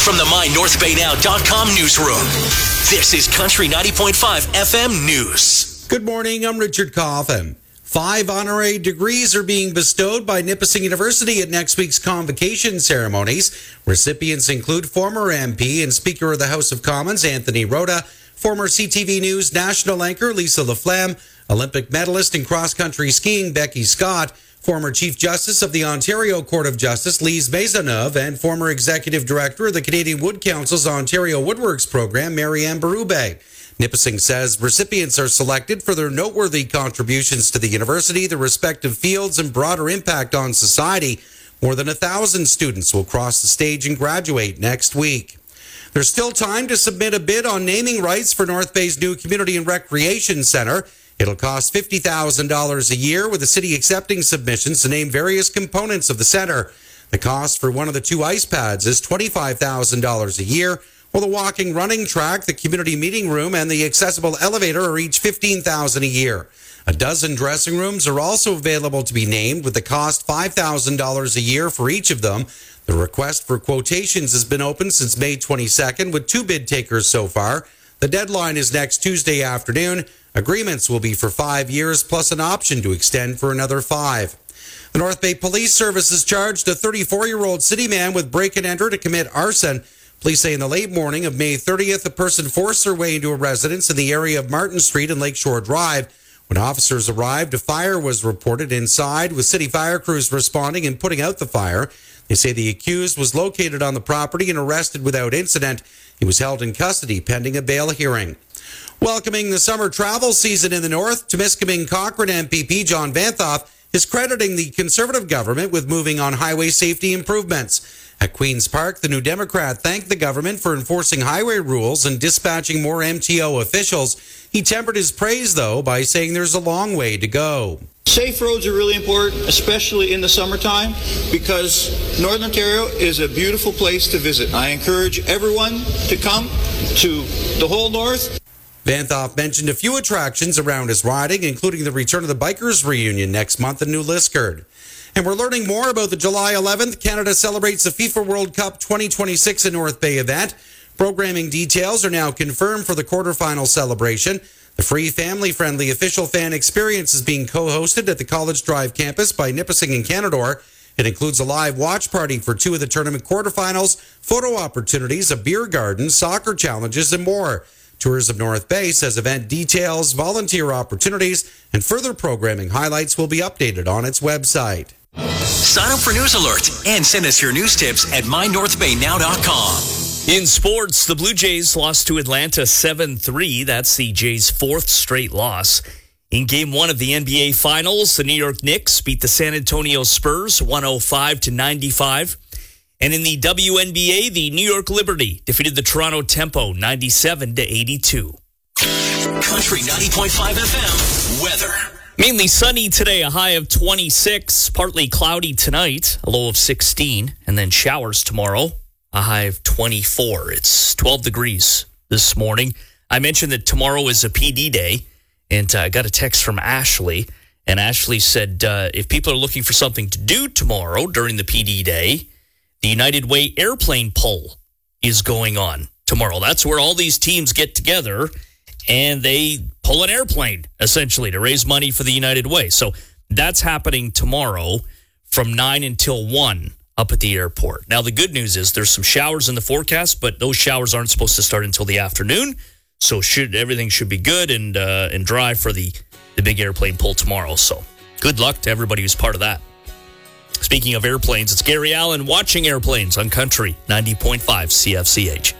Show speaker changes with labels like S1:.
S1: from the MyNorthBayNow.com newsroom, this is Country 90.5 FM News.
S2: Good morning, I'm Richard Coffin. 5 honorary degrees are being bestowed by Nipissing University at next week's convocation ceremonies. Recipients include former MP and Speaker of the House of Commons Anthony Rota, former CTV News national anchor Lisa Laflamme, Olympic medalist in cross-country skiing Becky Scott, former Chief Justice of the Ontario Court of Justice Lise Maisonneuve, and former Executive Director of the Canadian Wood Council's Ontario Woodworks program Marianne Berube. Nipissing says recipients are selected for their noteworthy contributions to the university, their respective fields, and broader impact on society. More than 1,000 students will cross the stage and graduate next week. There's still time to submit a bid on naming rights for North Bay's new Community and Recreation Centre. It'll cost $50,000 a year, with the city accepting submissions to name various components of the centre. The cost for one of the 2 ice pads is $25,000 a year, while the walking running track, the community meeting room, and the accessible elevator are each $15,000 a year. A dozen dressing rooms are also available to be named, with the cost $5,000 a year for each of them. The request for quotations has been open since May 22nd, with 2 bid takers so far. The deadline is next Tuesday afternoon. Agreements will be for 5 years, plus an option to extend for another 5. The North Bay Police Service has charged a 34-year-old city man with break-and-enter to commit arson. Police say in the late morning of May 30th, a person forced their way into a residence in the area of Martin Street and Lakeshore Drive. When officers arrived, a fire was reported inside, with city fire crews responding and putting out the fire. They say the accused was located on the property and arrested without incident. He was held in custody pending a bail hearing. Welcoming the summer travel season in the north, Temiskaming Cochrane MPP John Vanthof is crediting the Conservative government with moving on highway safety improvements. At Queen's Park, the New Democrat thanked the government for enforcing highway rules and dispatching more MTO officials. He tempered his praise, though, by saying there's a long way to go.
S3: Safe roads are really important, especially in the summertime, because Northern Ontario is a beautiful place to visit. I encourage everyone to come to the whole north.
S2: Vanthof mentioned a few attractions around his riding, including the return of the Bikers Reunion next month in New Liskeard. And we're learning more about the July 11th Canada Celebrates the FIFA World Cup 2026 in North Bay event. Programming details are now confirmed for the quarterfinal celebration. The free, family-friendly official fan experience is being co-hosted at the College Drive campus by Nipissing and Canadore. It includes a live watch party for 2 of the tournament quarterfinals, photo opportunities, a beer garden, soccer challenges, and more. Tours of North Bay says event details, volunteer opportunities, and further programming highlights will be updated on its website.
S1: Sign up for News Alert and send us your news tips at MyNorthBayNow.com.
S4: In sports, the Blue Jays lost to Atlanta 7-3. That's the Jays' 4th straight loss. In Game 1 of the NBA Finals, the New York Knicks beat the San Antonio Spurs 105-95. And in the WNBA, the New York Liberty defeated the Toronto Tempo 97-82.
S1: Country 90.5 FM weather.
S4: Mainly sunny today, a high of 26. Partly cloudy tonight, a low of 16. And then showers tomorrow, a high of 24. It's 12 degrees this morning. I mentioned that tomorrow is a PD day, and I got a text from Ashley. And Ashley said if people are looking for something to do tomorrow during the PD day, the United Way airplane pull is going on tomorrow. That's where all these teams get together and they pull an airplane, essentially, to raise money for the United Way. So that's happening tomorrow from 9 until 1 up at the airport. Now, the good news is there's some showers in the forecast, but those showers aren't supposed to start until the afternoon. So everything should be good and dry for the big airplane pull tomorrow. So good luck to everybody who's part of that. Speaking of airplanes, it's Gary Allen watching airplanes on Country 90.5 CFCH.